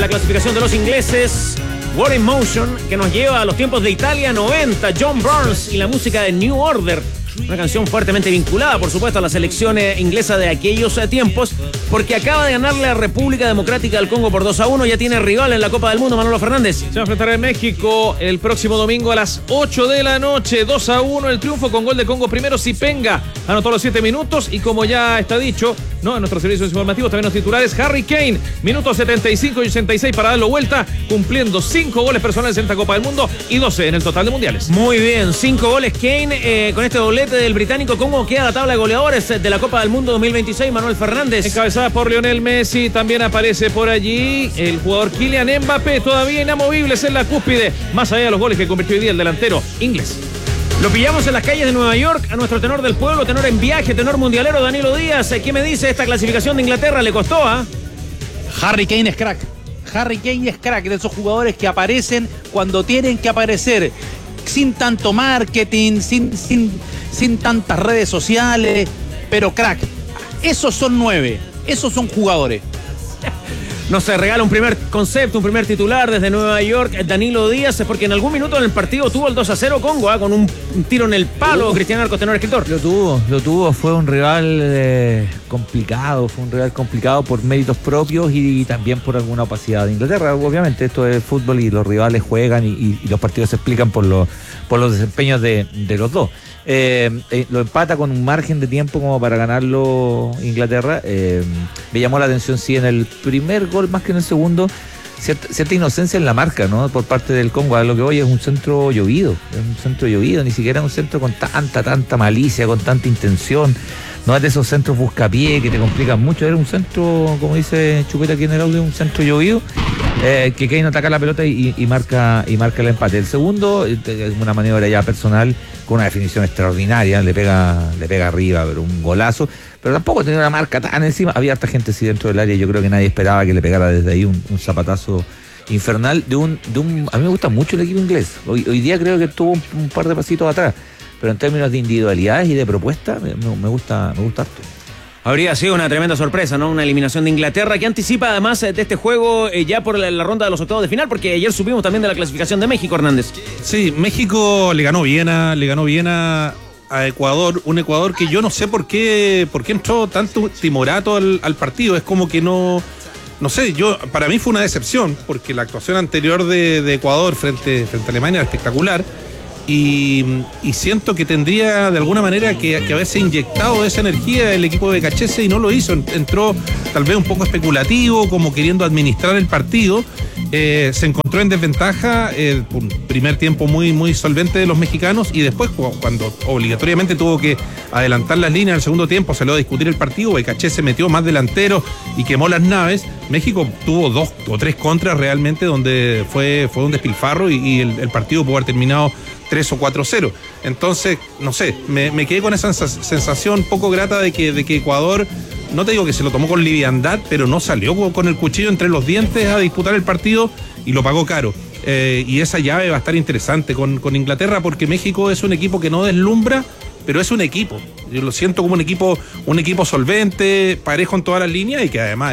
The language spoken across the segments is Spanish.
la clasificación de los ingleses. War in Motion, que nos lleva a los tiempos de Italia 90, John Burns y la música de New Order. Una canción fuertemente vinculada, por supuesto, a la selección inglesa de aquellos tiempos, porque acaba de ganarle a República Democrática del Congo por 2-1. Ya tiene rival en la Copa del Mundo, Manolo Fernández. Se va a enfrentar en México el próximo domingo a las 8 de la noche. 2-1 el triunfo con gol de Congo primero. Zipenga anotó los 7 minutos y como ya está dicho, ¿no?, en nuestros servicios informativos, también los titulares, Harry Kane, minutos 75 y 86 para darlo vuelta, cumpliendo 5 goles personales en esta Copa del Mundo y 12 en el total de mundiales. Muy bien, 5 goles Kane, con este doblete del británico. ¿Cómo queda la tabla de goleadores de la Copa del Mundo 2026, Manuel Fernández? Encabezada por Lionel Messi, también aparece por allí el jugador Kylian Mbappé, todavía inamovibles en la cúspide, más allá de los goles que convirtió hoy día el delantero inglés. Lo pillamos en las calles de Nueva York a nuestro tenor del pueblo, tenor en viaje, tenor mundialero, Danilo Díaz. ¿Qué me dice esta clasificación de Inglaterra? ¿Le costó, Harry Kane es crack. Harry Kane es crack, de esos jugadores que aparecen cuando tienen que aparecer, sin tanto marketing, sin tantas redes sociales, pero crack. Esos son 9, esos son jugadores. Nos regala un primer concepto, un primer titular desde Nueva York, Danilo Díaz, porque en algún minuto en el partido tuvo el 2-0 Congo, con un tiro en el palo. Cristian Arcos, tenor escritor. Lo tuvo, fue un rival complicado, por méritos propios y también por alguna opacidad de Inglaterra. Obviamente esto es fútbol y los rivales juegan y los partidos se explican por los desempeños de los dos. Lo empata con un margen de tiempo como para ganarlo Inglaterra. Me llamó la atención, sí, en el primer gol más que en el segundo, cierta inocencia en la marca, ¿no?, por parte del Congo. A lo que hoy es un centro llovido, ni siquiera un centro con tanta malicia, con tanta intención. No es de esos centros buscapié que te complican mucho. Era un centro, como dice Chupeta aquí en el audio, un centro llovido, que Kane ataca la pelota y marca el empate. El segundo es una maniobra ya personal con una definición extraordinaria, le pega arriba, pero un golazo. Pero tampoco tenía una marca tan encima. Había harta gente así dentro del área. Yo creo que nadie esperaba que le pegara desde ahí un zapatazo infernal de un. A mí me gusta mucho el equipo inglés. Hoy día creo que estuvo un par de pasitos atrás. Pero en términos de individualidades y de propuesta, me gusta harto. Habría sido una tremenda sorpresa, ¿no? Una eliminación de Inglaterra que anticipa además de este juego ya por la ronda de los octavos de final, porque ayer supimos también de la clasificación de México, Hernández. Sí, México le ganó bien a Ecuador, un Ecuador que yo no sé por qué entró tanto timorato al partido. Es como que no sé, para mí fue una decepción, porque la actuación anterior de Ecuador frente a Alemania era espectacular. Y siento que tendría de alguna manera que haberse inyectado esa energía el equipo de Becachese y no lo hizo. Entró tal vez un poco especulativo, como queriendo administrar el partido. Se encontró en desventaja, un primer tiempo muy solvente de los mexicanos, y después cuando obligatoriamente tuvo que adelantar las líneas al segundo tiempo, salió a discutir el partido. Becachese metió más delanteros y quemó las naves. México tuvo 2 o 3 contras realmente donde fue un despilfarro y el partido pudo haber terminado 3 o 4-0. Entonces, no sé, me quedé con esa sensación poco grata de que Ecuador, no te digo que se lo tomó con liviandad, pero no salió con el cuchillo entre los dientes a disputar el partido y lo pagó caro. Y esa llave va a estar interesante con Inglaterra, porque México es un equipo que no deslumbra, pero es un equipo. Yo lo siento como un equipo solvente, parejo en todas las líneas y que además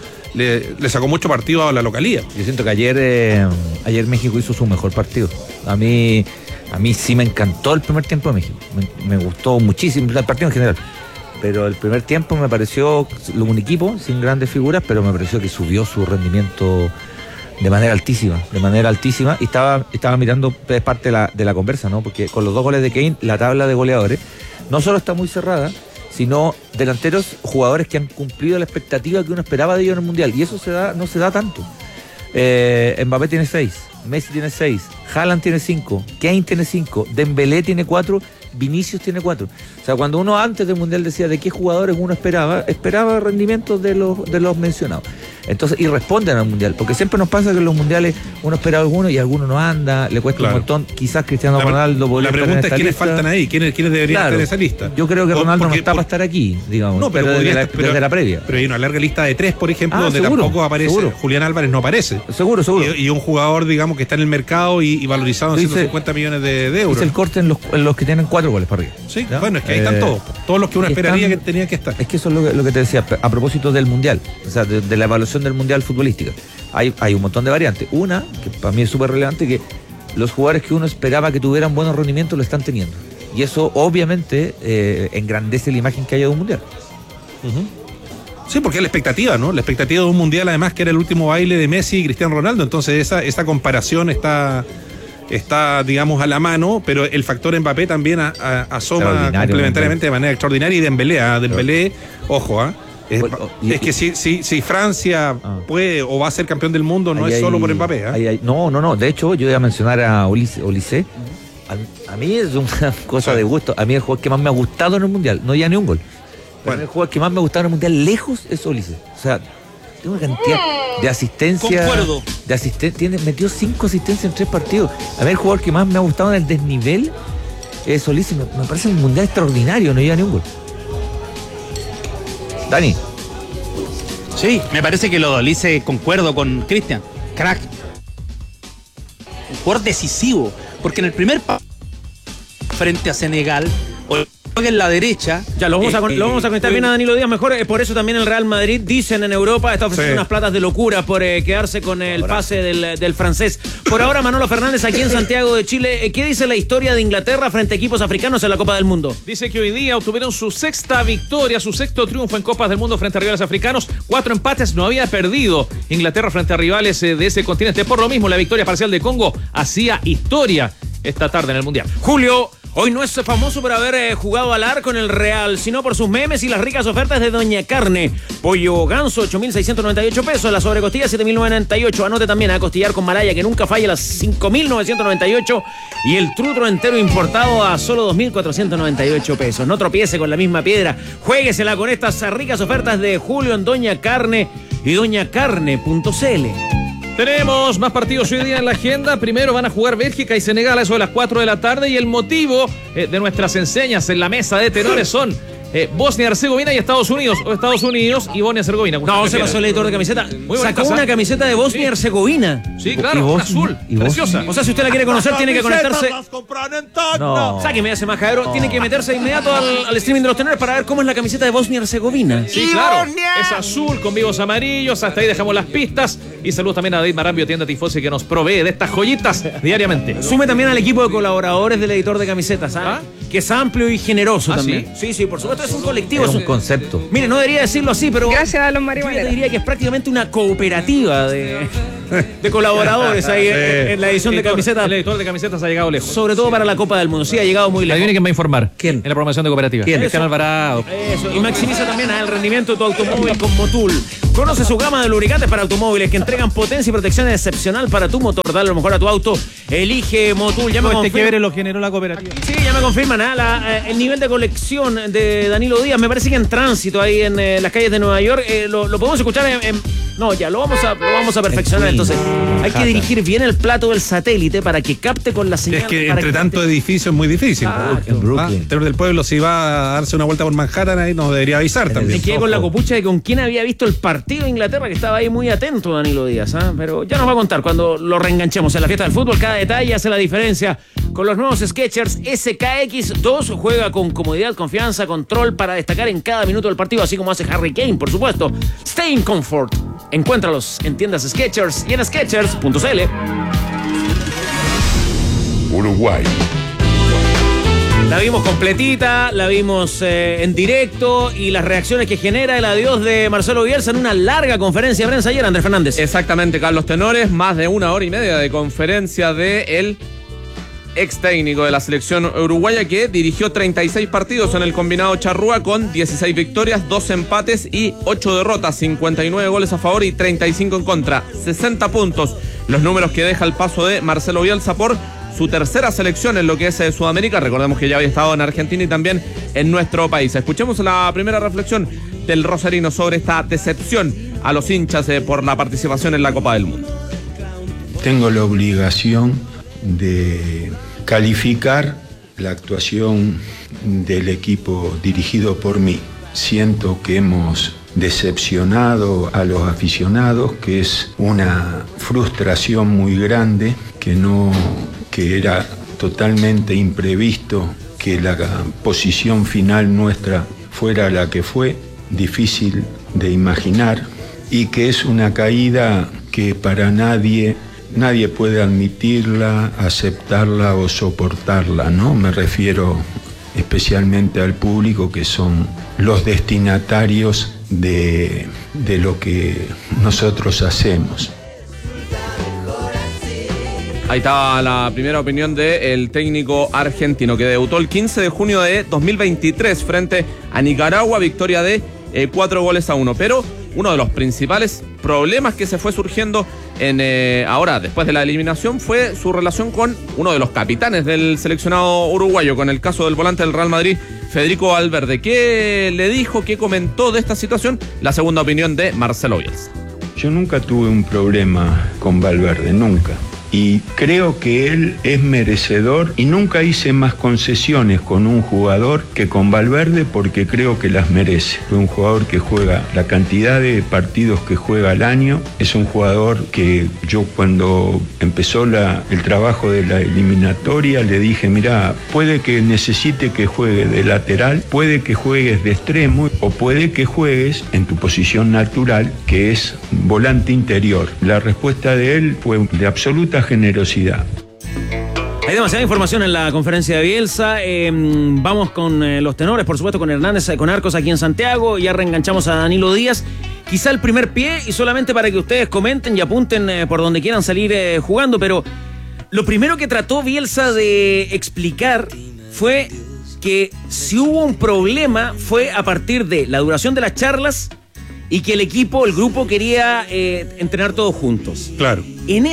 le sacó mucho partido a la localía. Yo siento que ayer México hizo su mejor partido. A mí sí me encantó el primer tiempo de México. Me gustó muchísimo el partido en general. Pero el primer tiempo me pareció un equipo sin grandes figuras, pero me pareció que subió su rendimiento de manera altísima. Y estaba mirando parte de la conversa, ¿no? Porque con los 2 goles de Kane, la tabla de goleadores no solo está muy cerrada, sino delanteros, jugadores que han cumplido la expectativa que uno esperaba de ellos en el Mundial. Y eso no se da tanto. Mbappé tiene 6, Messi tiene 6, Haaland tiene 5, Kane tiene 5, Dembélé tiene 4, Vinicius tiene 4. O sea, cuando uno antes del Mundial decía de qué jugadores uno esperaba rendimientos de los mencionados. Entonces, y responden al Mundial, porque siempre nos pasa que en los Mundiales uno espera a alguno y alguno no anda, le cuesta un montón. Quizás Cristiano Ronaldo podría estar en esta lista. La pregunta es quiénes faltan ahí, quiénes deberían estar en esa lista. Yo creo que Ronaldo no está para estar aquí, digamos, no, pero desde la previa. Pero hay una larga lista de 3, por ejemplo, donde tampoco aparece. Seguro. Julián Álvarez no aparece. Seguro. Y un jugador, digamos, que está en el mercado y valorizado en 150 millones de euros. Es el corte en los que tienen 4 goles para arriba. Sí, ¿ya? Bueno, es que ahí están todos los que uno esperaría que tenían que estar. Es que eso es lo que te decía, a propósito del Mundial, o sea, de la evaluación del Mundial futbolística. hay un montón de variantes. Una, que para mí es súper relevante, que los jugadores que uno esperaba que tuvieran buenos rendimientos lo están teniendo. Y eso obviamente engrandece la imagen que haya de un mundial. Sí, porque es la expectativa, ¿no? La expectativa de un mundial, además, que era el último baile de Messi y Cristiano Ronaldo. Entonces esa comparación está, digamos, a la mano, pero el factor Mbappé también asoma complementariamente de manera extraordinaria. Y Dembélé, ojo, es que si Francia puede o va a ser campeón del mundo, no es solo por Mbappé. No. De hecho, yo iba a mencionar a Olise. A mí es una cosa de gusto. A mí el jugador que más me ha gustado en el mundial, no ya ni un gol. Bueno. El jugador que más me ha gustado en el mundial lejos es Olise. O sea, tiene una cantidad de asistencia. Concuerdo. Metió 5 asistencias en 3 partidos. A mí el jugador que más me ha gustado en el desnivel es Olise. Me parece un mundial extraordinario, no llega ni un gol. Dani. Sí, me parece que lo de Olise, concuerdo con Cristian. Crack. Un jugador decisivo. Porque en el primer frente a Senegal, en la derecha. Ya, lo vamos a conectar bien a Danilo Díaz. Mejor, por eso también el Real Madrid, dicen en Europa, está ofreciendo unas platas de locura por quedarse con el pase del francés. Por ahora, Manolo Fernández, aquí en Santiago de Chile. ¿Qué dice la historia de Inglaterra frente a equipos africanos en la Copa del Mundo? Dice que hoy día obtuvieron su 6ª victoria, su 6º triunfo en Copas del Mundo frente a rivales africanos. 4 empates, no había perdido Inglaterra frente a rivales de ese continente. Por lo mismo, la victoria parcial de Congo hacía historia esta tarde en el Mundial. Julio hoy no es famoso por haber jugado al arco en el Real, sino por sus memes y las ricas ofertas de Doña Carne. Pollo ganso, 8.698 pesos. La sobrecostilla, 7.998. Anote también a costillar con malaya, que nunca falla, las 5.998. Y el trutro entero importado a solo 2.498 pesos. No tropiece con la misma piedra. Juéguesela con estas ricas ofertas de Julio en Doña Carne y doñacarne.cl. Tenemos más partidos hoy día en la agenda. Primero van a jugar Bélgica y Senegal a eso de las 4 de la tarde. Y el motivo de nuestras enseñas en la mesa de tenores son Bosnia-Herzegovina y Estados Unidos. O Estados Unidos y Bosnia-Herzegovina. No, se pasó el editor de camiseta. Muy sacó una camiseta de Bosnia-Herzegovina. Sí, claro, azul. Preciosa. O sea, si usted la quiere conocer, tiene que conectarse. No. Sáqueme ese majadero. Tiene que meterse de inmediato al streaming de los tenores para ver cómo es la camiseta de Bosnia-Herzegovina. Sí, claro. Es azul con vivos amarillos. Hasta ahí dejamos las pistas. Y saludos también a David Marambio, tienda Tifosi, que nos provee de estas joyitas diariamente. Sume también al equipo de colaboradores del editor de camisetas, ¿sabes? Que es amplio y generoso también. ¿Sí? Por supuesto, es un colectivo. Es un concepto. Mire, no debería decirlo así, pero gracias a los yo marihuaneros. te diría que es prácticamente una cooperativa de colaboradores ahí en la edición de camisetas. El editor de camisetas ha llegado lejos. Sobre todo para la Copa del Mundo. Sí, ha llegado muy lejos. Adivine quién va a informar. ¿Quién? En la programación de cooperativa. ¿Quién? Cristian Alvarado. Eso, y maximiza también el rendimiento de tu automóvil con Motul. Conoce su gama de lubricantes para automóviles que entregan potencia y protección excepcional para tu motor. Dale lo mejor a tu auto. Elige Motul. Ya me confirman. lo generó la cooperativa. Sí, ya me confirman. El nivel de colección de Danilo Díaz, me parece que en tránsito ahí en las calles de Nueva York, lo podemos escuchar no, ya lo vamos a perfeccionar. Entonces, hay que dirigir bien el plato del satélite para que capte con la señal. Es que entre tantos edificios es muy difícil. En Brooklyn. El tenor del pueblo, si va a darse una vuelta por Manhattan, ahí nos debería avisar también. Me quedé con la copucha de con quién había visto el partido de Inglaterra, que estaba ahí muy atento Danilo Díaz, pero ya nos va a contar cuando lo reenganchemos en la fiesta del fútbol. Cada detalle hace la diferencia. Con los nuevos Skechers SKX2 juega con comodidad, confianza, control para destacar en cada minuto del partido, así como hace Harry Kane, por supuesto. Stay in comfort. Encuéntralos en tiendas Skechers y en Skechers.cl. Uruguay. La vimos completita, la vimos en directo y las reacciones que genera el adiós de Marcelo Bielsa en una larga conferencia de prensa ayer, Andrés Fernández. Exactamente, Carlos Tenores, más de 1 hora y media de conferencia de el ex técnico de la selección uruguaya, que dirigió 36 partidos en el combinado charrúa con 16 victorias, 2 empates y 8 derrotas, 59 goles a favor y 35 en contra, 60 puntos. Los números que deja el paso de Marcelo Bielsa por su tercera selección en lo que es Sudamérica. Recordemos que ya había estado en Argentina y también en nuestro país. Escuchemos la primera reflexión del rosarino sobre esta decepción a los hinchas por la participación en la Copa del Mundo. Tengo la obligación de calificar la actuación del equipo dirigido por mí. Siento que hemos decepcionado a los aficionados, que es una frustración muy grande, que era totalmente imprevisto que la posición final nuestra fuera la que fue, difícil de imaginar, y que es una caída que para nadie puede admitirla, aceptarla o soportarla, ¿no? Me refiero especialmente al público, que son los destinatarios de lo que nosotros hacemos. Ahí estaba la primera opinión del técnico argentino, que debutó el 15 de junio de 2023 frente a Nicaragua, victoria de 4-1. Pero uno de los principales problemas que se fue surgiendo ahora, después de la eliminación, fue su relación con uno de los capitanes del seleccionado uruguayo, con el caso del volante del Real Madrid, Federico Valverde. ¿Qué le dijo, qué comentó de esta situación? La segunda opinión de Marcelo Bielsa. Yo nunca tuve un problema con Valverde, nunca. Y creo que él es merecedor, y nunca hice más concesiones con un jugador que con Valverde, porque creo que las merece. Fue un jugador que juega la cantidad de partidos que juega al año. Es un jugador que yo, cuando empezó el trabajo de la eliminatoria, le dije: mirá, puede que necesite que juegue de lateral, puede que juegues de extremo, o puede que juegues en tu posición natural, que es volante interior. La respuesta de él fue de absoluta generosidad. Hay demasiada información en la conferencia de Bielsa. Vamos con los tenores, por supuesto, con Hernández, con Arcos aquí en Santiago. Ya reenganchamos a Danilo Díaz. Quizá el primer pie, y solamente para que ustedes comenten y apunten por donde quieran salir jugando, pero lo primero que trató Bielsa de explicar fue que si hubo un problema fue a partir de la duración de las charlas y que el grupo quería entrenar todos juntos. Claro. En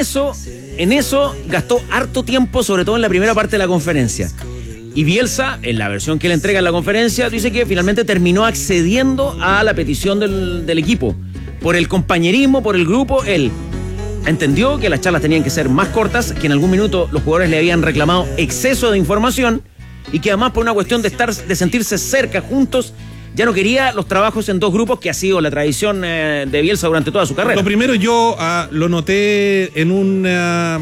eso gastó harto tiempo, sobre todo en la primera parte de la conferencia. Y Bielsa, en la versión que le entrega en la conferencia, dice que finalmente terminó accediendo a la petición del equipo. Por el compañerismo, por el grupo, él entendió que las charlas tenían que ser más cortas, que en algún minuto los jugadores le habían reclamado exceso de información, y que además, por una cuestión de sentirse cerca, juntos, ya no quería los trabajos en dos grupos, que ha sido la tradición de Bielsa durante toda su carrera. Lo primero, yo lo noté en una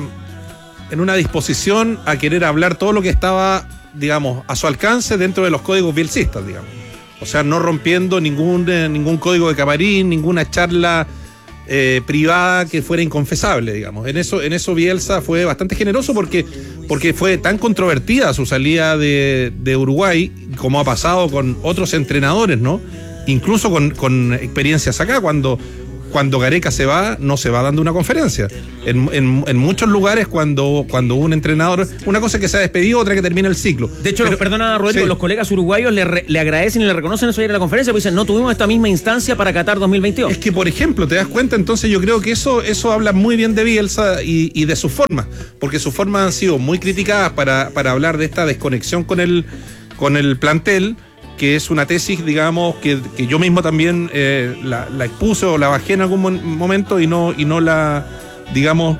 disposición a querer hablar todo lo que estaba, digamos, a su alcance dentro de los códigos bielsistas, digamos. O sea, no rompiendo ningún código de camarín, ninguna charla privada que fuera inconfesable, digamos. En eso Bielsa fue bastante generoso, porque fue tan controvertida su salida de Uruguay, como ha pasado con otros entrenadores, ¿no? Incluso con experiencias acá, cuando Gareca se va, no se va dando una conferencia. En muchos lugares, cuando un entrenador, una cosa es que se ha despedido, otra que termina el ciclo. De hecho, perdona, Rodrigo, sí, los colegas uruguayos le agradecen y le reconocen eso ayer en la conferencia, porque dicen: no tuvimos esta misma instancia para Qatar 2022. Es que, por ejemplo, te das cuenta, entonces yo creo que eso habla muy bien de Bielsa y de sus formas, porque sus formas han sido muy criticadas para hablar de esta desconexión con el plantel, que es una tesis, digamos, que yo mismo también la expuse o la bajé en algún momento, y no la, digamos,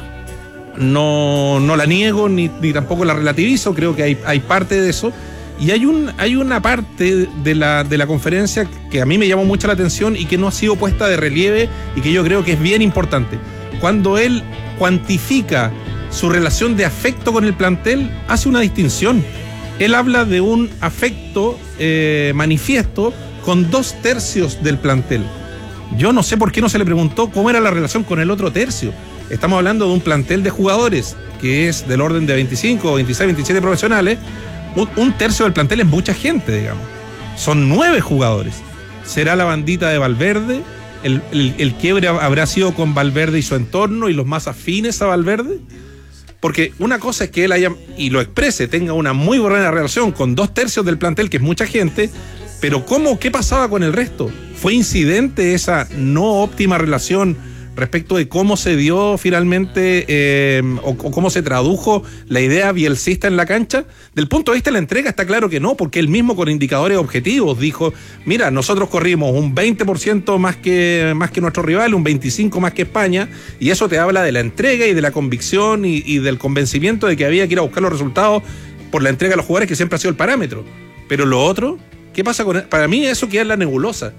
no la niego ni tampoco la relativizo. Creo que hay parte de eso, y hay una parte de la conferencia que a mí me llamó mucho la atención y que no ha sido puesta de relieve, y que yo creo que es bien importante. Cuando él cuantifica su relación de afecto con el plantel, hace una distinción. Él habla de un afecto manifiesto con 2/3 del plantel. Yo no sé por qué no se le preguntó cómo era la relación con el otro tercio. Estamos hablando de un plantel de jugadores que es del orden de 25, 26, 27 profesionales. Un tercio del plantel es mucha gente, digamos. Son 9 jugadores. ¿Será la bandita de Valverde? ¿El quiebre habrá sido con Valverde y su entorno y los más afines a Valverde? Porque una cosa es que él haya, y lo exprese, tenga una muy buena relación con 2/3 del plantel, que es mucha gente, pero ¿qué pasaba con el resto? ¿Fue incidente esa no óptima relación respecto de cómo se dio finalmente o cómo se tradujo la idea bielcista en la cancha? Del punto de vista de la entrega está claro que no, porque él mismo, con indicadores objetivos, dijo: mira, nosotros corrimos un 20% más que nuestro rival, un 25% más que España, y eso te habla de la entrega y de la convicción y del convencimiento de que había que ir a buscar los resultados por la entrega de los jugadores, que siempre ha sido el parámetro. Pero lo otro, ¿qué pasa con él? Para mí eso queda en la nebulosa,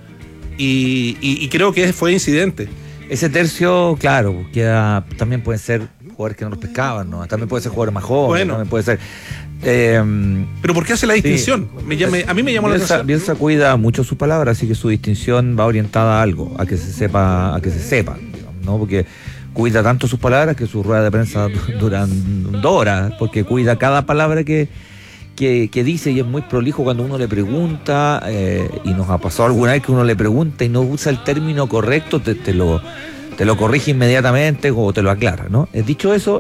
y creo que fue incidente. Ese tercio, claro, también pueden ser jugadores que no los pescaban, ¿no? También puede ser jugadores más jóvenes, bueno, también puede ser. Pero ¿por qué hace la distinción? Sí. A mí me llamó la atención. Bielsa cuida mucho sus palabras, así que su distinción va orientada a algo, a que se sepa, ¿no? Porque cuida tanto sus palabras que sus ruedas de prensa duran 2 horas, porque cuida cada palabra que dice y es muy prolijo cuando uno le pregunta, y nos ha pasado alguna vez que uno le pregunta y no usa el término correcto, te lo corrige inmediatamente o te lo aclara, ¿no? Dicho eso,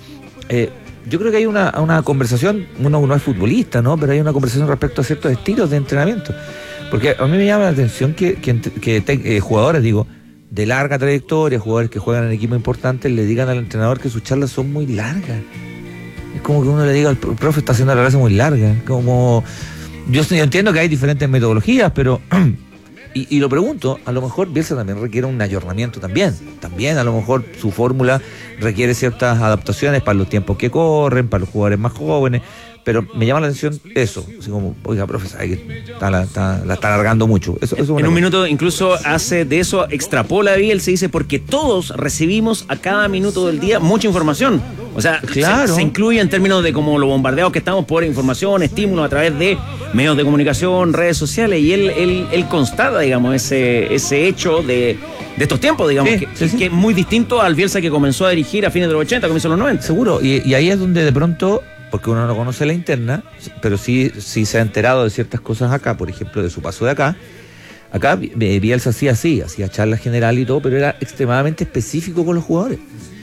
yo creo que hay una conversación, uno no es futbolista, ¿no? Pero hay una conversación respecto a ciertos estilos de entrenamiento, porque a mí me llama la atención que jugadores, de larga trayectoria, jugadores que juegan en equipos importantes, le digan al entrenador que sus charlas son muy largas. Es como que uno le diga, el profe está haciendo la clase muy larga. Como yo entiendo que hay diferentes metodologías, pero y lo pregunto, a lo mejor Bielsa también requiere un ayornamiento también a lo mejor su fórmula requiere ciertas adaptaciones para los tiempos que corren, para los jugadores más jóvenes, pero me llama la atención eso, así como, oiga, profe, sabe que la está alargando mucho. Eso en un minuto incluso hace de eso, extrapola Bielsa, se dice, porque todos recibimos a cada minuto del día mucha información. O sea, claro, se incluye en términos de como lo bombardeados que estamos por información, estímulos a través de medios de comunicación, redes sociales, y él constata, digamos, ese hecho de estos tiempos, digamos, que es muy distinto al Bielsa que comenzó a dirigir a fines de los 80, comienzos de los 90. Seguro, y ahí es donde de pronto, porque uno no conoce la interna, pero sí se ha enterado de ciertas cosas acá, por ejemplo, de su paso de acá. Acá Bielsa hacía charlas generales y todo, pero era extremadamente específico con los jugadores.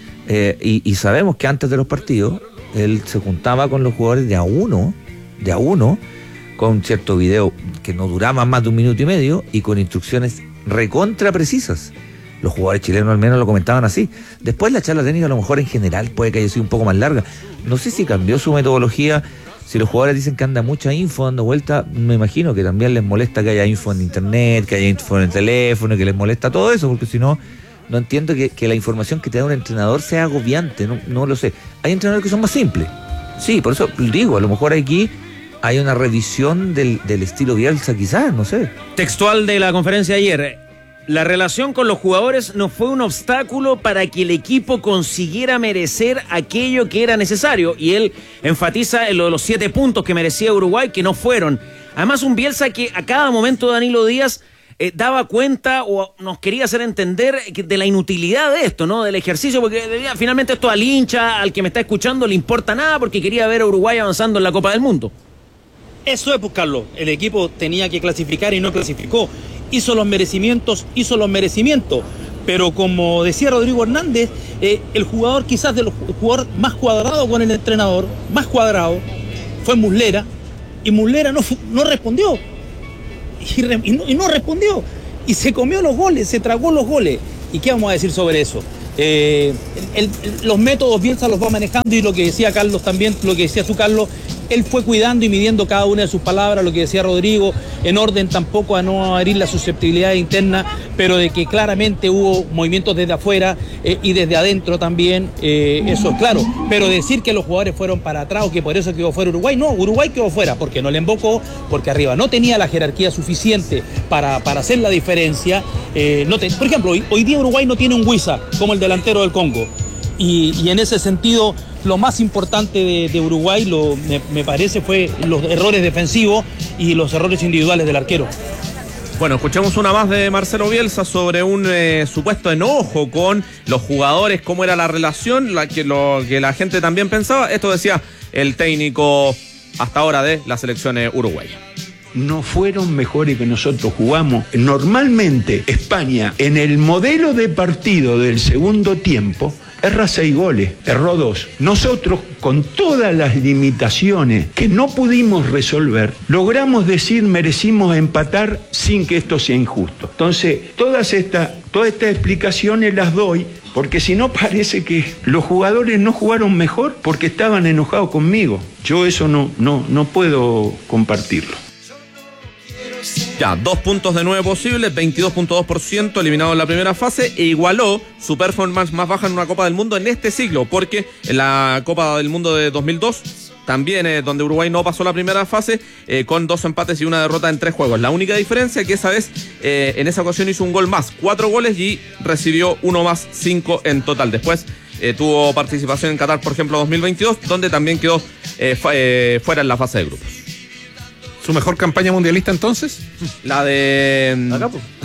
Y sabemos que antes de los partidos, él se juntaba con los jugadores de a uno, con cierto video que no duraba más de 1 minuto y medio y con instrucciones recontra precisas. Los jugadores chilenos al menos lo comentaban así. Después la charla técnica a lo mejor en general puede que haya sido un poco más larga. No sé si cambió su metodología. Si los jugadores dicen que anda mucha info dando vuelta, me imagino que también les molesta que haya info en internet, que haya info en el teléfono, que les molesta todo eso, porque si no entiendo que la información que te da un entrenador sea agobiante, no lo sé. Hay entrenadores que son más simples. Sí, por eso digo, a lo mejor aquí hay una revisión del estilo Bielsa quizás, no sé. Textual de la conferencia de ayer: la relación con los jugadores no fue un obstáculo para que el equipo consiguiera merecer aquello que era necesario. Y él enfatiza en lo de los 7 puntos que merecía Uruguay, que no fueron. Además, un Bielsa que a cada momento Danilo Díaz daba cuenta o nos quería hacer entender de la inutilidad de esto, ¿no? Del ejercicio, porque finalmente esto al hincha, al que me está escuchando, le importa nada porque quería ver a Uruguay avanzando en la Copa del Mundo. Eso es buscarlo. El equipo tenía que clasificar y no clasificó. Hizo los merecimientos, pero como decía Rodrigo Hernández, el jugador quizás de los jugadores más cuadrado con el entrenador, más cuadrado, fue Muslera, y Muslera no respondió, y no respondió, y se comió los goles, se tragó los goles. ¿Y qué vamos a decir sobre eso? Los métodos Bielsa los va manejando, y lo que decía Carlos también, lo que decía Carlos, él fue cuidando y midiendo cada una de sus palabras, lo que decía Rodrigo, en orden tampoco a no herir la susceptibilidad interna, pero de que claramente hubo movimientos desde afuera y desde adentro también, eso es claro. Pero decir que los jugadores fueron para atrás o que por eso quedó fuera Uruguay, no, Uruguay quedó fuera porque no le embocó, porque arriba no tenía la jerarquía suficiente para hacer la diferencia. Por ejemplo, hoy día Uruguay no tiene un Huiza como el delantero del Congo. Y en ese sentido, lo más importante de Uruguay, me parece, fue los errores defensivos y los errores individuales del arquero. Bueno, escuchemos una más de Marcelo Bielsa sobre un supuesto enojo con los jugadores, cómo era la relación, lo que la gente también pensaba. Esto decía el técnico hasta ahora de la selección uruguaya. No fueron mejores que nosotros jugamos. Normalmente España, en el modelo de partido del segundo tiempo, erra 6 goles, erró 2. Nosotros, con todas las limitaciones que no pudimos resolver, logramos decir merecimos empatar sin que esto sea injusto. Entonces, todas estas explicaciones las doy porque si no parece que los jugadores no jugaron mejor porque estaban enojados conmigo. Yo eso no puedo compartirlo. Ya, 2 puntos de 9 posibles, 22.2% eliminado en la primera fase, e igualó su performance más baja en una Copa del Mundo en este siglo, porque en la Copa del Mundo de 2002, también donde Uruguay no pasó la primera fase, con 2 empates y una derrota en 3 juegos. La única diferencia es que esa vez, en esa ocasión hizo un gol más, 4 goles, y recibió 1 más, 5 en total. Después tuvo participación en Qatar, por ejemplo, 2022, donde también quedó fuera en la fase de grupos. ¿Su mejor campaña mundialista entonces? La de... Acá, pues.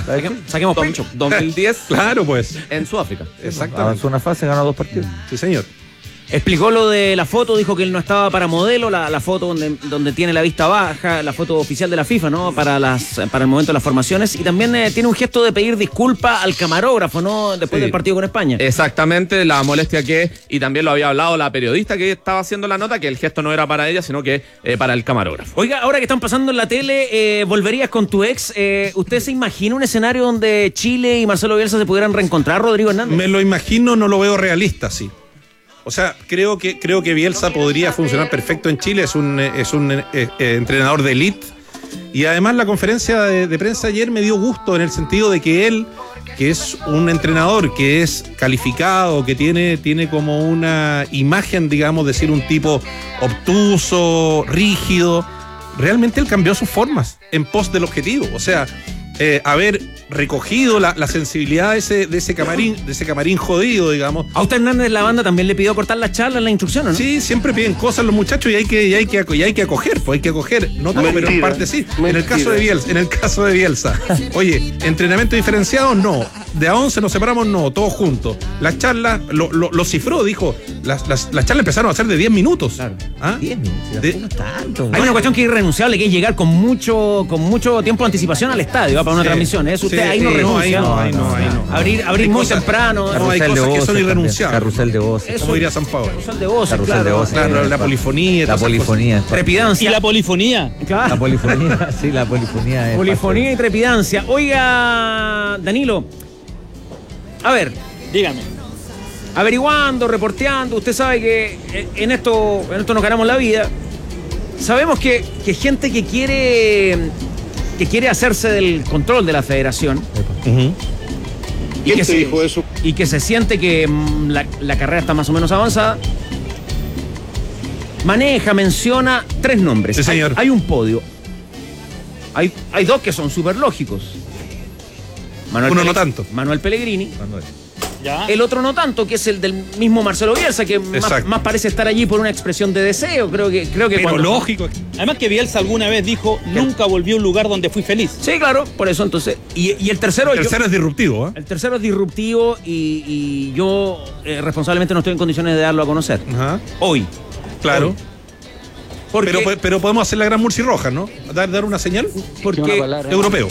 Saquemos pecho. 2010 Claro, pues. en Sudáfrica. Exactamente. Avanzó una fase, ganó 2 partidos. Sí, señor. Explicó lo de la foto, dijo que él no estaba para modelo, la foto donde tiene la vista baja, la foto oficial de la FIFA, ¿no? Para el momento de las formaciones. Y también tiene un gesto de pedir disculpas al camarógrafo, ¿no? Después del partido con España. Exactamente, la molestia y también lo había hablado la periodista que estaba haciendo la nota, que el gesto no era para ella, sino que para el camarógrafo. Oiga, ahora que están pasando en la tele, ¿volverías con tu ex? ¿Usted se imagina un escenario donde Chile y Marcelo Bielsa se pudieran reencontrar, Rodrigo Hernández? Me lo imagino, no lo veo realista, sí. O sea, creo que Bielsa podría funcionar perfecto en Chile, es un entrenador de élite. Y además la conferencia de prensa ayer me dio gusto en el sentido de que él, que es un entrenador que es calificado, que tiene como una imagen, digamos, de ser un tipo obtuso, rígido, realmente él cambió sus formas en pos del objetivo. O sea, haber recogido la sensibilidad de ese camarín jodido, digamos. A usted Hernández la banda también le pidió cortar las charlas, las instrucciones, ¿no? Sí, siempre piden cosas los muchachos y hay que acoger, pues hay que acoger. No todo, pero en parte sí. En el caso de Bielsa. Oye, entrenamiento diferenciado, no. De a 11 nos separamos, no, todos juntos. Las charlas, lo cifró, dijo. Las charlas empezaron a ser de 10 minutos. Claro. ¿Ah? 10 minutos, no es tanto. Hay una cuestión que es irrenunciable, que es llegar con mucho tiempo de anticipación al estadio, para una transmisión. Eso usted ahí no renuncia. Ahí no. Abrir muy temprano. No, hay cosas que son irrenunciables. Carrusel de voces. Como diría San Pablo. Carrusel de voces, Carrusel claro. de voces. Claro, la polifonía. La polifonía. Trepidancia. Y la polifonía. Claro. La polifonía, sí, la polifonía. Polifonía y trepidancia. Oiga, Danilo. A ver, Dígame. averiguando, reporteando, usted sabe que en esto nos ganamos la vida. Sabemos que gente que quiere hacerse del control de la federación. ¿Quién te dijo eso? Y que se siente que la carrera está más o menos avanzada. Menciona 3 nombres. Sí, señor. Hay un podio. Hay 2 que son súper lógicos. Uno no tanto. Manuel Pellegrini. Ya. El otro no tanto, que es el del mismo Marcelo Bielsa, que más parece estar allí por una expresión de deseo. Creo que Pero lógico. Además que Bielsa alguna vez dijo, nunca volví a un lugar donde fui feliz. Sí, claro, por eso entonces. Y el tercero. El tercero es disruptivo, ¿eh? El tercero es disruptivo y yo responsablemente no estoy en condiciones de darlo a conocer. Ajá. Hoy. Claro. Porque, Pero podemos hacer la gran murciroja, ¿no? Dar una señal. porque Europeo.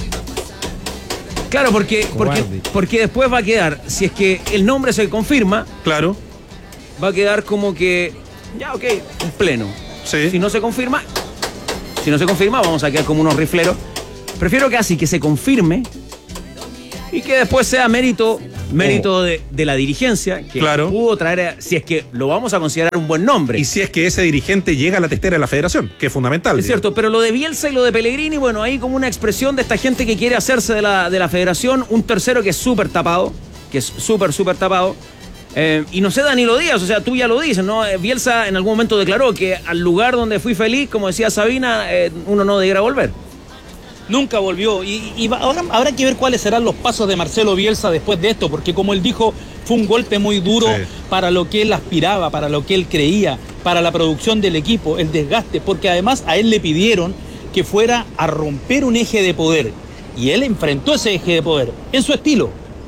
claro, porque después va a quedar, si es que el nombre se confirma, Claro. va a quedar como que, ya, ok, un pleno. Sí. Si no se confirma, vamos a quedar como unos rifleros. Prefiero casi que se confirme y que después sea mérito de la dirigencia, que Claro. pudo traer, si es que lo vamos a considerar un buen nombre. Y si es que ese dirigente llega a la testera de la federación, que es fundamental. Es cierto, pero lo de Bielsa y lo de Pellegrini, bueno, ahí como una expresión de esta gente que quiere hacerse de la federación. Un tercero que es súper tapado, súper tapado. Y no sé, Danilo Díaz, o sea, tú ya lo dices, ¿no? Bielsa en algún momento declaró que al lugar donde fui feliz, como decía Sabina, uno no debiera volver. Nunca volvió. Ahora habrá que ver cuáles serán los pasos de Marcelo Bielsa después de esto, porque como él dijo, fue un golpe muy duro para lo que él aspiraba, para lo que él creía, para la producción del equipo, el desgaste, porque además a él le pidieron que fuera a romper un eje de poder. Y él enfrentó ese eje de poder, en su estilo.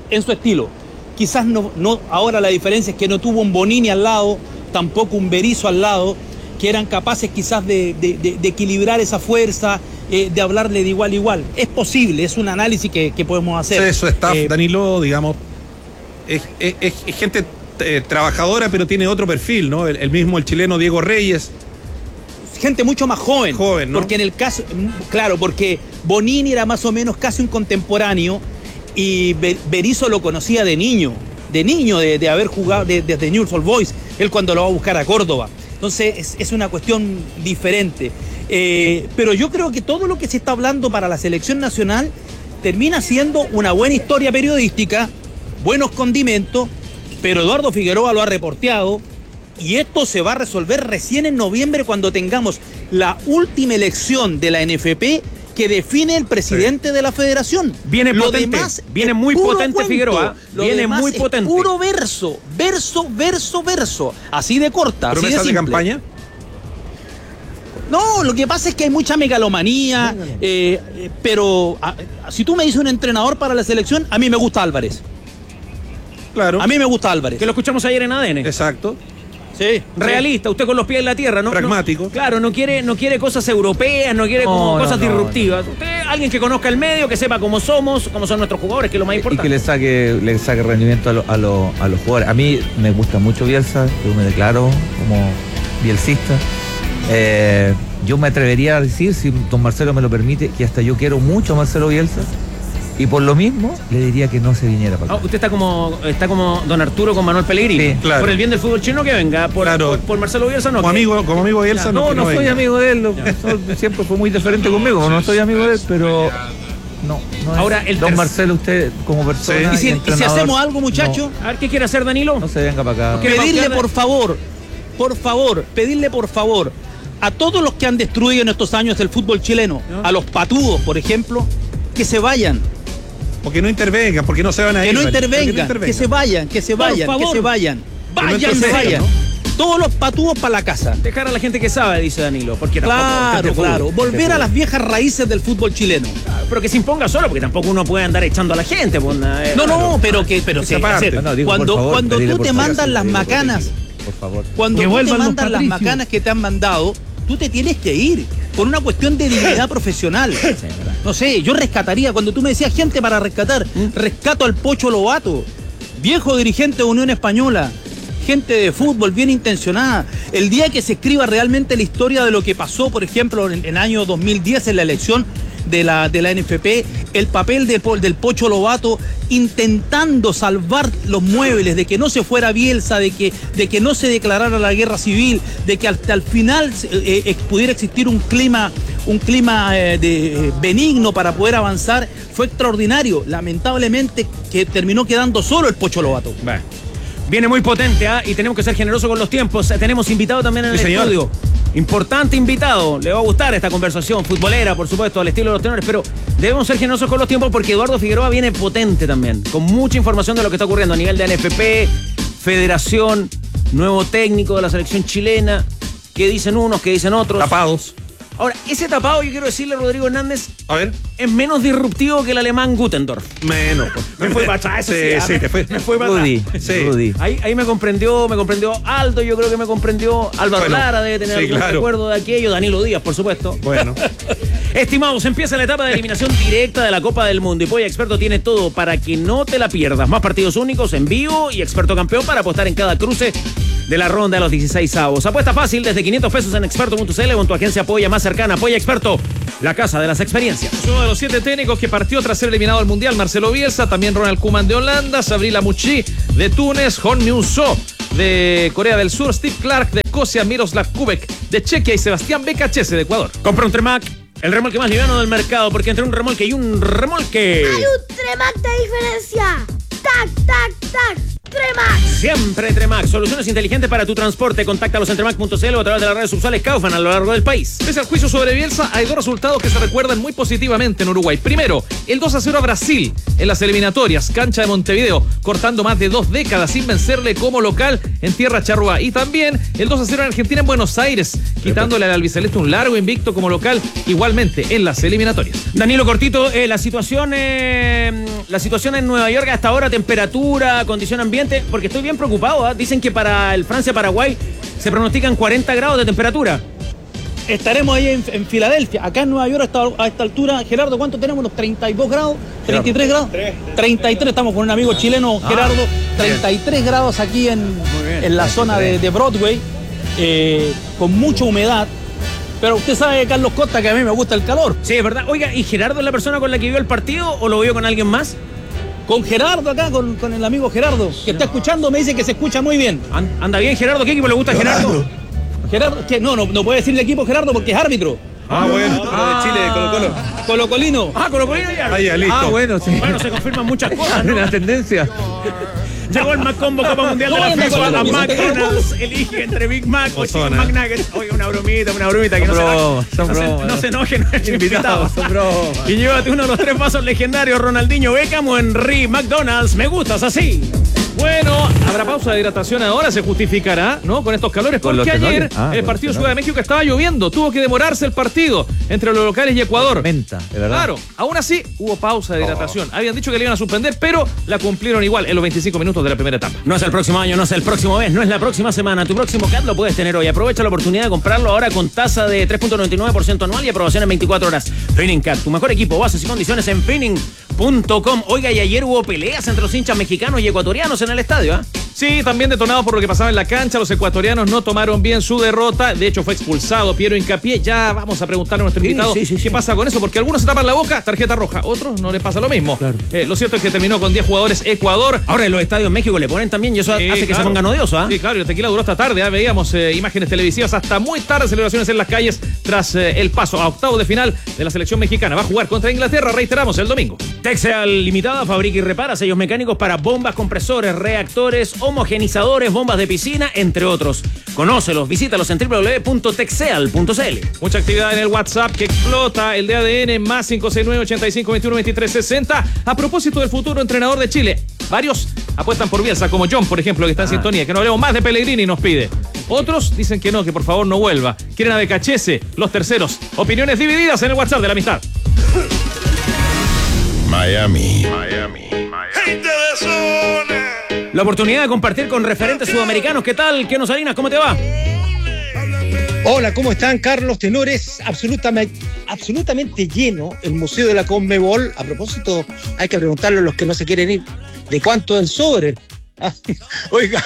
Quizás no, ahora la diferencia es que no tuvo un Bonini al lado, tampoco un Berizzo al lado, que eran capaces quizás de equilibrar esa fuerza, de hablarle de igual a igual. Es posible, es un análisis que podemos hacer. Eso staff, Danilo, digamos, es gente trabajadora, pero tiene otro perfil, ¿no? El mismo, el chileno Diego Reyes. Gente mucho más joven. ¿No? Porque en el caso, claro, porque Bonini era más o menos casi un contemporáneo y Berizzo lo conocía de niño, de haber jugado desde Newell's Old Boys, él cuando lo va a buscar a Córdoba. Entonces es una cuestión diferente. Pero yo creo que todo lo que se está hablando para la selección nacional termina siendo una buena historia periodística, buenos condimentos, pero Eduardo Figueroa lo ha reporteado y esto se va a resolver recién en noviembre cuando tengamos la última elección de la NFP que define el presidente de la federación. Viene Lo potente, demás viene es muy puro potente cuento. Figueroa, Lo viene demás muy es potente. Puro verso, así de corta, así de ¿Promesas simple. de campaña? No, lo que pasa es que hay mucha megalomanía, pero si tú me dices un entrenador para la selección, a mí me gusta Álvarez. Claro. A mí me gusta Álvarez. Que lo escuchamos ayer en ADN. Exacto. Sí. Realista, usted con los pies en la tierra, ¿no? Pragmático. Claro, no quiere cosas europeas, no quiere cosas disruptivas. Usted, alguien que conozca el medio, que sepa cómo somos, cómo son nuestros jugadores, que es lo más importante. Y que le saque rendimiento a los jugadores. A mí me gusta mucho Bielsa, yo me declaro como bielcista. Yo me atrevería a decir, si don Marcelo me lo permite, que hasta yo quiero mucho a Marcelo Bielsa. Y por lo mismo, le diría que no se viniera para acá. Usted está como don Arturo con Manuel Pellegrini. Sí, claro. Por el bien del fútbol chino que venga. Por Marcelo Bielsa no. Como amigo de Bielsa No soy venga. amigo de él. Siempre fue muy diferente conmigo. No soy amigo de él, pero no Ahora, don Marcelo, usted como persona. Sí. ¿Y si hacemos algo, muchachos? A ver, ¿qué quiere hacer Danilo? No se venga para acá. Pedirle por favor, a todos los que han destruido en estos años el fútbol chileno, a los patudos, por ejemplo, que se vayan. Porque no intervengan, porque no se van a ir. Que no intervengan, que se vayan. Vayan. Todos los patudos para la casa. Dejar a la gente que sabe, dice Danilo. Porque tampoco. Claro. Volver a las viejas raíces del fútbol chileno. Pero que se imponga solo, porque tampoco uno puede andar echando a la gente. Pero sí, digo, cuando tú te mandan las macanas, por favor. cuando tú te mandan las macanas que te han mandado, tú te tienes que ir. Por una cuestión de dignidad profesional. No sé, yo rescataría, cuando tú me decías gente para rescatar, rescato al Pocho Lobato, viejo dirigente de Unión Española, gente de fútbol bien intencionada. El día que se escriba realmente la historia de lo que pasó, por ejemplo, en el año 2010 en la elección de la NFP, el papel del Pocho Lobato intentando salvar los muebles, de que no se fuera Bielsa, de que no se declarara la guerra civil, de que hasta el final pudiera existir un clima benigno para poder avanzar, fue extraordinario. Lamentablemente que terminó quedando solo el Pocho Lobato. Viene muy potente, y tenemos que ser generosos con los tiempos. Tenemos invitado también en el estudio. Importante invitado. Le va a gustar esta conversación futbolera, por supuesto, al estilo de los tenores, pero debemos ser generosos con los tiempos porque Eduardo Figueroa viene potente también, con mucha información de lo que está ocurriendo a nivel de NFP, Federación, nuevo técnico de la selección chilena, qué dicen unos, qué dicen otros. Tapados. Ahora, ese tapado, yo quiero decirle a Rodrigo Hernández, A ver. es menos disruptivo que el alemán Gutendorf. Menos. Me fue para atrás, Sí, te fue. Me fue para atrás. Rudy. Ahí me comprendió Aldo, yo creo que me comprendió Álvaro Lara, debe tener algún recuerdo de aquello, Danilo Díaz, por supuesto. Bueno. Estimados, empieza la etapa de eliminación directa de la Copa del Mundo y Polla Experto tiene todo para que no te la pierdas. Más partidos únicos en vivo y Experto Campeón para apostar en cada cruce de la ronda de los 16avos. Apuesta fácil desde 500 pesos en experto.cl o en tu agencia Polla más cercana. Polla Experto, la casa de las experiencias. Uno de los 7 técnicos que partió tras ser eliminado del Mundial, Marcelo Bielsa, también Ronald Koeman de Holanda, Sabrina Muchi de Túnez, Hon Min-so de Corea del Sur, Steve Clark de Escocia, Miroslav Kubek de Chequia y Sebastián Becachese de Ecuador. Compra un Tremac, el remolque más liviano del mercado, porque entre un remolque y un remolque hay un Tremac de diferencia. ¡Tac, tac, tac! ¡Tremac! Siempre Tremac, soluciones inteligentes para tu transporte. Contáctalos en tremac.cl o a través de las redes sociales Kaufman a lo largo del país. Pese al juicio sobre Bielsa, hay 2 resultados que se recuerdan muy positivamente en Uruguay. Primero, el 2-0 a Brasil en las eliminatorias, cancha de Montevideo, cortando más de 2 décadas sin vencerle como local en tierra charrúa. Y también el 2-0 en Argentina en Buenos Aires, quitándole al albiceleste un largo invicto como local, igualmente en las eliminatorias. Danilo Cortito, la situación en Nueva York hasta ahora, temperatura, condición ambiente, porque estoy bien preocupado. Dicen que para el Francia-Paraguay se pronostican 40 grados de temperatura. Estaremos ahí en Filadelfia. Acá en Nueva York a esta altura, Gerardo, ¿cuánto tenemos? ¿Unos 32 grados? ¿33 grados? 33, estamos con un amigo chileno, Gerardo. 33 grados aquí en la zona de Broadway, con mucha humedad. Pero usted sabe, Carlos Costa, que a mí me gusta el calor. Sí, es verdad. Oiga, ¿y Gerardo es la persona con la que vio el partido o lo vio con alguien más? Con Gerardo acá, con el amigo Gerardo, que está escuchando, me dice que se escucha muy bien. ¿Anda bien Gerardo? ¿Qué equipo le gusta a Gerardo? Gerardo, que no puede decirle equipo Gerardo porque es árbitro. Bueno. De Chile, Colo-Colo. Colo-colino. Colo-colino ya. Ahí ya, listo. Bueno, sí. Bueno, se confirman muchas cosas, ¿no? La tendencia. Llegó el Macombo Copa Mundial de la FIFA a McDonald's. Elige entre Big Mac o Chicken McNuggets. Oye, una bromita que no se enoje nuestro invitado. Y llévate uno de los 3 vasos legendarios, Ronaldinho Beckham o Henry McDonald's. Me gustas así. Bueno, habrá pausa de hidratación ahora, se justificará, ¿no? Con estos calores, Con porque los ayer tenores. el partido Ciudad de México estaba lloviendo, tuvo que demorarse el partido entre los locales y Ecuador. Menta, de verdad. Claro, aún así hubo pausa de hidratación. Habían dicho que le iban a suspender, pero la cumplieron igual en los 25 minutos de la primera etapa. No es el próximo año, no es el próximo mes, no es la próxima semana. Tu próximo CAT lo puedes tener hoy. Aprovecha la oportunidad de comprarlo ahora con tasa de 3.99% anual y aprobación en 24 horas. Finning CAT, tu mejor equipo, bases y condiciones en finning.com. Oiga, y ayer hubo peleas entre los hinchas mexicanos y ecuatorianos en el estadio, ¿ah? Sí, también detonado por lo que pasaba en la cancha. Los ecuatorianos no tomaron bien su derrota. De hecho, fue expulsado Piero Hincapié. Ya vamos a preguntarle a nuestro invitado qué pasa con eso, porque algunos se tapan la boca, tarjeta roja. Otros no les pasa lo mismo. Claro. Lo cierto es que terminó con 10 jugadores Ecuador. Ahora en los estadios en México le ponen también y eso hace que se pongan odiosos, ¿ah? Sí, claro, y el tequila duró hasta tarde. Veíamos imágenes televisivas hasta muy tarde, celebraciones en las calles tras el paso a octavos de final de la selección mexicana. Va a jugar contra Inglaterra, reiteramos, el domingo. Texel Limitada fabrica y repara sellos mecánicos para bombas, compresores, reactores, homogenizadores, bombas de piscina, entre otros. Conócelos, visítalos en www.texeal.cl. Mucha actividad en el WhatsApp que explota, el de ADN más 569-85-21-23-60. A propósito del futuro entrenador de Chile, varios apuestan por Bielsa, como John, por ejemplo, que está en sintonía, que no hablemos más de Pellegrini, nos pide. Otros dicen que no, que por favor no vuelva. Quieren a Becachese, los terceros. Opiniones divididas en el WhatsApp de la amistad. Miami. La oportunidad de compartir con referentes sudamericanos. ¿Qué tal? ¿Qué nos Salinas? ¿Cómo te va? Hola, ¿cómo están, Carlos? Tenores, absolutamente lleno el Museo de la Conmebol. A propósito, hay que preguntarle a los que no se quieren ir, ¿de cuánto es el sobre? Oiga,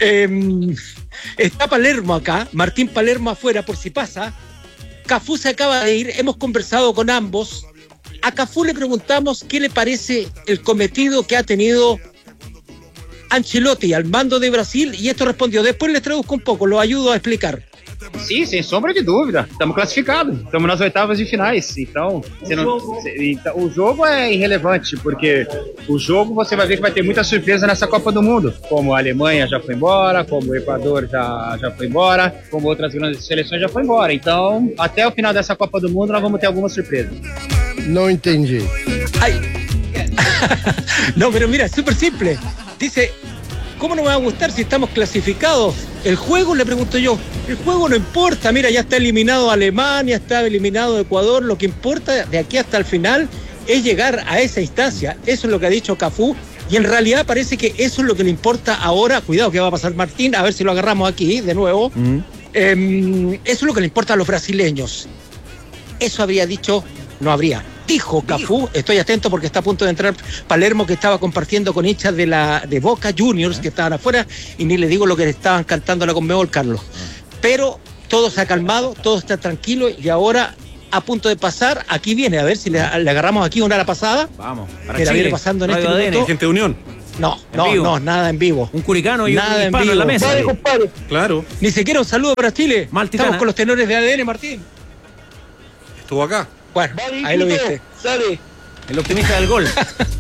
está Palermo acá, Martín Palermo afuera, por si pasa. Cafú se acaba de ir, hemos conversado con ambos. A Cafú le preguntamos qué le parece el cometido que ha tenido Ancelotti al mando de Brasil, y esto respondió. Después les traduzco un pouco, lo ayudo a explicar. Sim, sem sombra de dúvida. Estamos classificados. Estamos nas oitavas de finais. Então, o jogo é irrelevante, porque o jogo você vai ver que vai ter muita surpresa nessa Copa do Mundo. Como a Alemanha já foi embora, como o Equador já foi embora, como outras grandes seleções já foi embora. Então, até o final dessa Copa do Mundo, nós vamos ter alguma surpresa. No entendí. Ay. No, pero mira, es súper simple. Dice, ¿cómo no me va a gustar si estamos clasificados? El juego, le pregunto yo, el juego no importa. Mira, ya está eliminado Alemania, está eliminado Ecuador. Lo que importa de aquí hasta el final es llegar a esa instancia. Eso es lo que ha dicho Cafú. Y en realidad parece que eso es lo que le importa ahora. Cuidado que va a pasar Martín, a ver si lo agarramos aquí de nuevo. Eso es lo que le importa a los brasileños. Eso habría dicho, no habría. Dijo Cafú, estoy atento porque está a punto de entrar Palermo, que estaba compartiendo con hinchas de Boca Juniors que estaban afuera, y ni le digo lo que le estaban cantando a la Conmebol, Carlos. Pero todo se ha calmado, todo está tranquilo, y ahora a punto de pasar, aquí viene, a ver si le agarramos aquí una a la pasada. Vamos, para Chile, viene pasando en Radio este ADN. minuto. Gente de Unión. No, nada en vivo. Un curicano y nada un hispano en en la mesa. Vale, compadre. Claro. Ni siquiera un saludo para Chile. Estamos con los tenores de ADN, Martín. Estuvo acá. Bueno, ahí lo viste. Dale. El optimista del gol.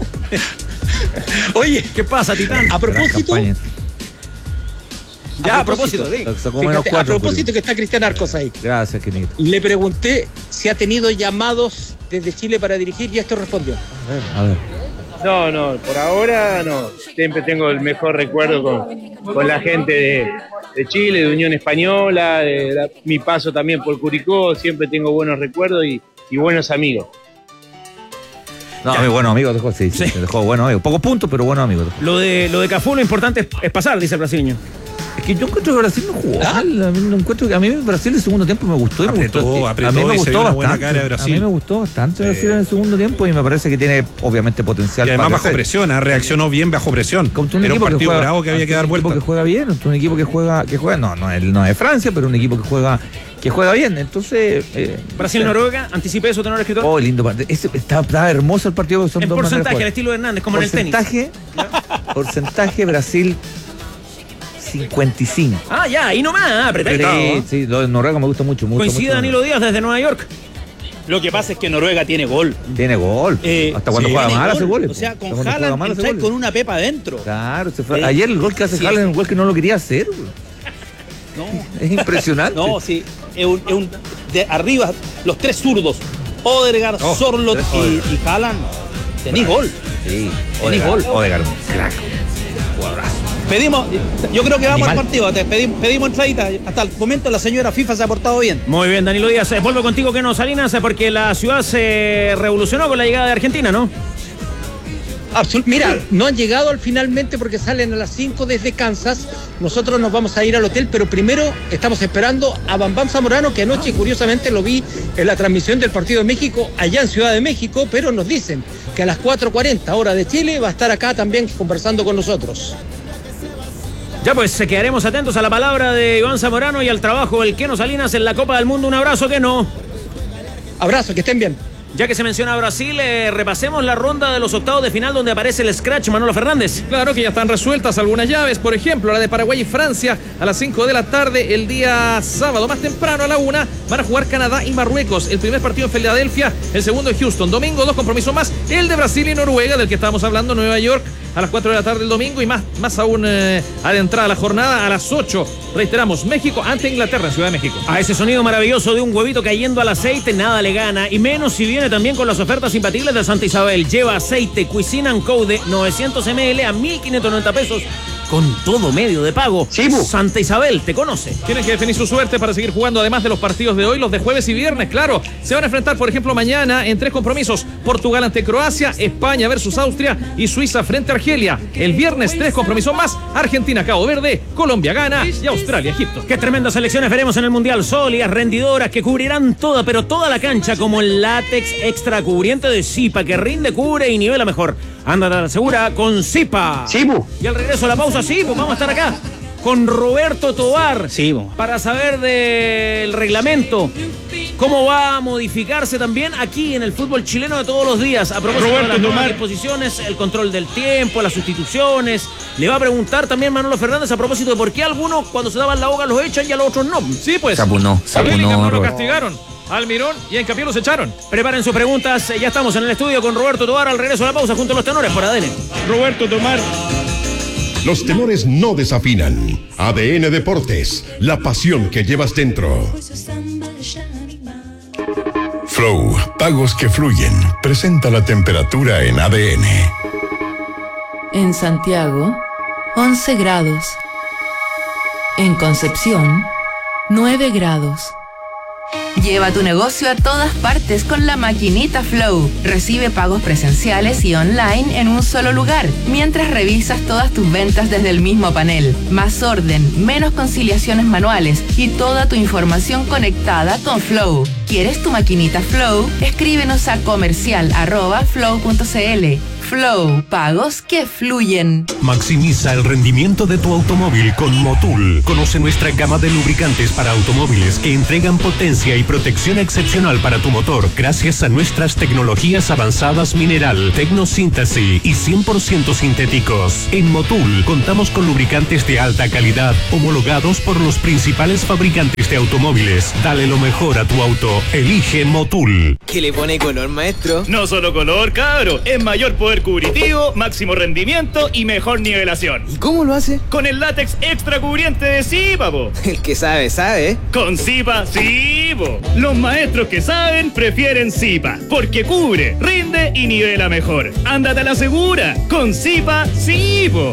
Oye, ¿qué pasa, Titán? A propósito. Ya, a propósito. Fíjate, a propósito que está Cristian Arcos ahí. Gracias, Quinito. Le pregunté si ha tenido llamados desde Chile para dirigir, y esto respondió. A ver. No, por ahora no. Siempre tengo el mejor recuerdo con la gente de Chile, de Unión Española, mi paso también por Curicó. Siempre tengo buenos recuerdos y buenos amigos. No, muy buenos amigos dejó, sí. Dejó buenos amigos. Pocos puntos, pero buenos amigos. Lo de Cafú, lo importante es pasar, dice el brasileño. Es que yo encuentro que Brasil no jugó mal. A mí Brasil en el segundo tiempo me gustó. A mí me gustó bastante. A mí me gustó bastante Brasil en el segundo tiempo, y me parece que tiene obviamente potencial. Y además bajo presión, reaccionó bien bajo presión. Era un partido bravo que había que dar vuelta. Un equipo que juega bien, un equipo que juega no es Francia, pero un equipo que juega bien. Entonces, Brasil-Noruega, anticipé eso, tenor escritor. Oh, lindo partido. Está hermoso el partido. En porcentaje, al estilo de Hernández, como en el tenis. Porcentaje Brasil 55. Ah, ya, ahí nomás, apretado. Sí, lo de Noruega me gusta mucho. Coincide Danilo Díaz desde Nueva York. Lo que pasa es que Noruega tiene gol. Tiene gol. Hasta cuando juega mal hace goles. O sea, con Haaland entra con una pepa adentro. Claro, ayer el gol que hace Haaland es un gol que no lo quería hacer. No. Es impresionante. No, sí. Es un de arriba, los tres zurdos. Odegaard, Sorloth y Haaland. Tenís gol. Sí. Tenís gol. Odegaard, crack. Jugadorazo. Yo creo que vamos Animal. al partido, pedimos entradita. Hasta el momento la señora FIFA se ha portado bien. Muy bien, Danilo Díaz. Vuelvo contigo, Keno Salinas, porque la ciudad se revolucionó con la llegada de Argentina, ¿no? Mira, no han llegado finalmente porque salen a las 5 desde Kansas. Nosotros nos vamos a ir al hotel, pero primero estamos esperando a Bambam Zamorano, que anoche curiosamente lo vi en la transmisión del partido de México allá en Ciudad de México, pero nos dicen que a las 4:40 hora de Chile va a estar acá también conversando con nosotros. Ya pues, quedaremos atentos a la palabra de Iván Zamorano y al trabajo del Keno Salinas en la Copa del Mundo. Un abrazo, Keno. Abrazo, que estén bien. Ya que se menciona Brasil, repasemos la ronda de los octavos de final donde aparece el scratch Manolo Fernández. Claro que ya están resueltas algunas llaves, por ejemplo, la de Paraguay y Francia a las 5 de la tarde el día sábado. Más temprano a la 1 van a jugar Canadá y Marruecos. El primer partido en Filadelfia, el segundo en Houston. Domingo, 2 compromisos más, el de Brasil y Noruega, del que estábamos hablando, Nueva York, a las 4 de la tarde el domingo, y más aún adentrada la jornada a las 8. Reiteramos, México ante Inglaterra en Ciudad de México. A ese sonido maravilloso de un huevito cayendo al aceite, nada le gana, y menos si viene también con las ofertas imbatibles de Santa Isabel. Lleva aceite Cuisine & Co. de 900 ml a 1.590 pesos con todo medio de pago. Santa Isabel te conoce. Tienen que definir su suerte para seguir jugando, además de los partidos de hoy, los de jueves y viernes, claro. Se van a enfrentar, por ejemplo, mañana en 3 compromisos: Portugal ante Croacia, España versus Austria y Suiza frente a Argelia. El viernes 3 compromisos más: Argentina, Cabo Verde, Colombia, Ghana y Australia, Egipto. Qué tremendas selecciones veremos en el Mundial. Sólidas, rendidoras, que cubrirán toda, pero toda la cancha, como el látex extra cubriente de Zipa, que rinde, cubre y nivela mejor. Ándate a la segura con Zipa. Y al regreso a la pausa, vamos a estar acá con Roberto Tobar para saber del reglamento, cómo va a modificarse también aquí en el fútbol chileno de todos los días. A propósito de las nuevas disposiciones, el control del tiempo, las sustituciones. Le va a preguntar también Manolo Fernández a propósito de por qué algunos cuando se daban la boca los echan y a los otros no. Sí, pues. Sapunó, no lo Roberto. castigaron. Almirón y Encapié los echaron. Preparen sus preguntas. Ya estamos en el estudio con Roberto Tobar. Al regreso a la pausa junto a los tenores por ADN. Roberto Tomar. Los tenores no desafinan. ADN Deportes, la pasión que llevas dentro. Flow, pagos que fluyen. Presenta la temperatura en ADN. En Santiago, 11 grados. En Concepción, 9 grados. Lleva tu negocio a todas partes con la maquinita Flow. Recibe pagos presenciales y online en un solo lugar, mientras revisas todas tus ventas desde el mismo panel. Más orden, menos conciliaciones manuales y toda tu información conectada con Flow. ¿Quieres tu maquinita Flow? Escríbenos a comercial@flow.cl. Flow, pagos que fluyen. Maximiza el rendimiento de tu automóvil con Motul. Conoce nuestra gama de lubricantes para automóviles que entregan potencia y protección excepcional para tu motor gracias a nuestras tecnologías avanzadas mineral, tecnosíntesis y 100% sintéticos. En Motul contamos con lubricantes de alta calidad homologados por los principales fabricantes de automóviles. Dale lo mejor a tu auto. Elige Motul. ¿Qué le pone color, maestro? No solo color, cabro. Es mayor poder cubritivo, máximo rendimiento y mejor nivelación. ¿Y cómo lo hace? Con el látex extra cubriente de Zipa, po. El que sabe, sabe. Con Zipa, sí, po. Los maestros que saben prefieren Zipa, porque cubre, rinde y nivela mejor. Ándate a la segura. Con Zipa, sí, po.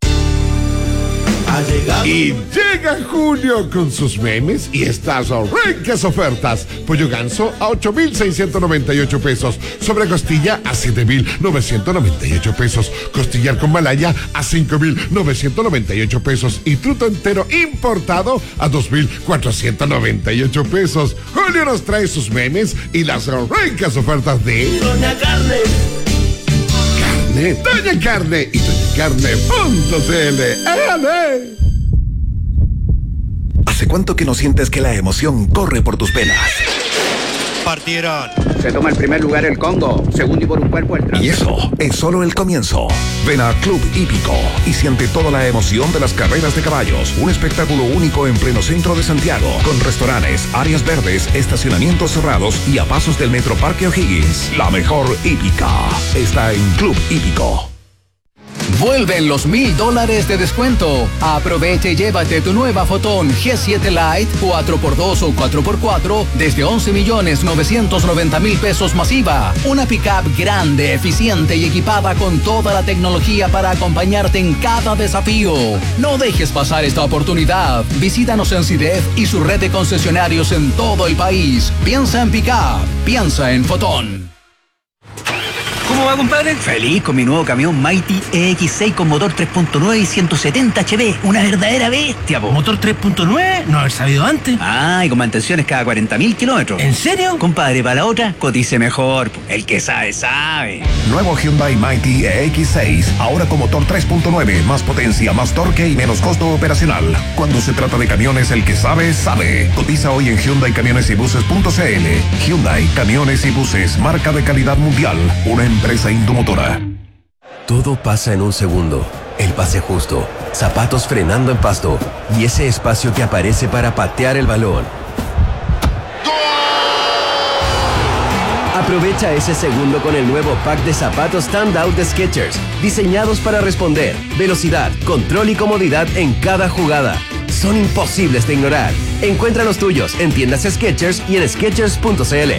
Y llega junio con sus memes y estas horrendas ofertas. Pollo ganso a 8,698 pesos. Sobre costilla a 7,998 pesos. Costillar con malaya a 5,998 pesos. Y truto entero importado a 2,498 pesos. Julio nos trae sus memes y las horrendas ofertas de Doña Carne. Doña Carne y doñacarne.cl. ¡Ale! ¿Hace cuánto que no sientes que la emoción corre por tus venas? Partieron. Se toma el primer lugar el Congo, segundo y por un cuerpo el Y eso es solo el comienzo. Ven a Club Hípico y siente toda la emoción de las carreras de caballos. Un espectáculo único en pleno centro de Santiago, con restaurantes, áreas verdes, estacionamientos cerrados y a pasos del Metro Parque O'Higgins. La mejor hípica está en Club Hípico. Vuelven los $1,000 de descuento. Aprovecha y llévate tu nueva Fotón G7 Lite 4x2 o 4x4 desde 11.990.000 pesos masiva. Una pickup grande, eficiente y equipada con toda la tecnología para acompañarte en cada desafío. No dejes pasar esta oportunidad. Visítanos en CIDEF y su red de concesionarios en todo el país. Piensa en pickup, piensa en Fotón. ¿Cómo va, compadre? Feliz con mi nuevo camión Mighty EX6 con motor 3.9 y 170 HP. Una verdadera bestia, po. ¿Motor 3.9? No haber sabido antes. Ah, y con mantenciones cada 40.000 kilómetros. ¿En serio? Compadre, para la otra, cotice mejor, po. El que sabe, sabe. Nuevo Hyundai Mighty EX6, ahora con motor 3.9, más potencia, más torque y menos costo operacional. Cuando se trata de camiones, el que sabe, sabe. Cotiza hoy en HyundaiCamionesYbuses.cl. Hyundai Camiones y Buses, marca de calidad mundial. Una empresa Indomotora. Todo pasa en un segundo. El pase justo, zapatos frenando en pasto y ese espacio que aparece para patear el balón. Aprovecha ese segundo con el nuevo pack de zapatos Standout de Skechers, diseñados para responder, velocidad, control y comodidad en cada jugada. Son imposibles de ignorar. Encuentra los tuyos en tiendas Skechers y en Skechers.cl.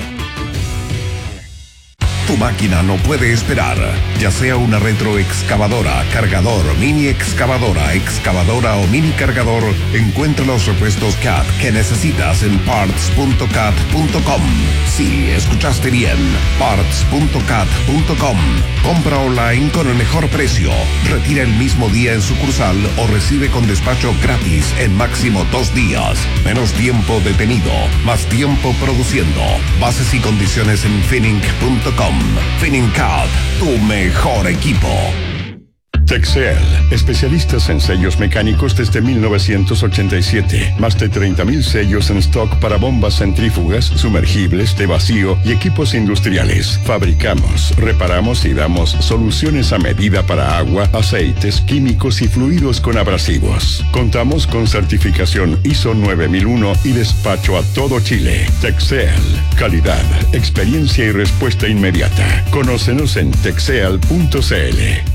Tu máquina no puede esperar, ya sea una retroexcavadora, cargador, mini excavadora, excavadora o mini cargador, encuentra los repuestos CAT que necesitas en parts.cat.com. Sí, escuchaste bien, parts.cat.com. Compra online con el mejor precio, retira el mismo día en sucursal o recibe con despacho gratis en máximo 2 días. Menos tiempo detenido, más tiempo produciendo. Bases y condiciones en Finning.com. FinningCAD, tu mejor equipo. Texel, especialistas en sellos mecánicos desde 1987. Más de 30.000 sellos en stock para bombas centrífugas, sumergibles, de vacío y equipos industriales. Fabricamos, reparamos y damos soluciones a medida para agua, aceites, químicos y fluidos con abrasivos. Contamos con certificación ISO 9001 y despacho a todo Chile. Texel, calidad, experiencia y respuesta inmediata. Conócenos en texel.cl.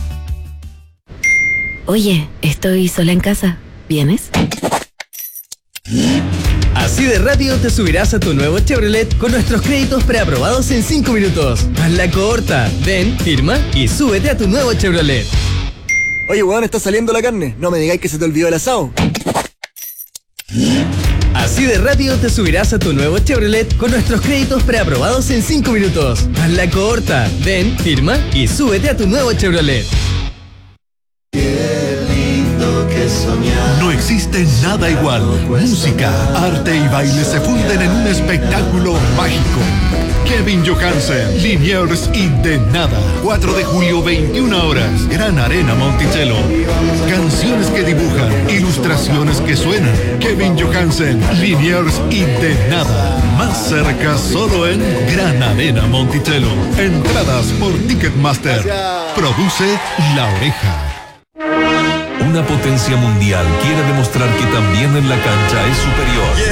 Oye, estoy sola en casa. ¿Vienes? Así de rápido te subirás a tu nuevo Chevrolet con nuestros créditos preaprobados en 5 minutos. Hazla corta. Ven, firma y súbete a tu nuevo Chevrolet. Oye, weón, está saliendo la carne. No me digáis que se te olvidó el asado. Así de rápido te subirás a tu nuevo Chevrolet con nuestros créditos preaprobados en 5 minutos. Hazla corta. Ven, firma y súbete a tu nuevo Chevrolet. No existe nada igual. Música, arte y baile se funden en un espectáculo mágico. Kevin Johansen, Liniers y De Nada. 4 de julio, 21 horas. Gran Arena Monticello. Canciones que dibujan, ilustraciones que suenan. Kevin Johansen, Liniers y De Nada. Más cerca solo en Gran Arena Monticello. Entradas por Ticketmaster. Produce La Oreja. Una potencia mundial quiere demostrar que también en la cancha es superior.